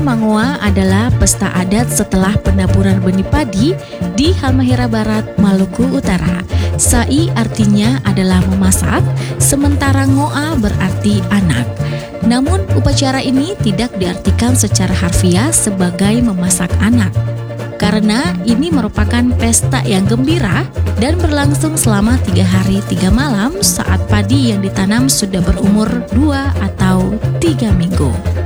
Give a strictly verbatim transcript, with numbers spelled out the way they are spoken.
Mangoa adalah pesta adat setelah penaburan benih padi di Halmahera Barat, Maluku Utara. Sai artinya adalah memasak, sementara ngoa berarti anak. Namun upacara ini tidak diartikan secara harfiah sebagai memasak anak, karena ini merupakan pesta yang gembira dan berlangsung selama tiga hari tiga malam saat padi yang ditanam sudah berumur dua atau tiga minggu.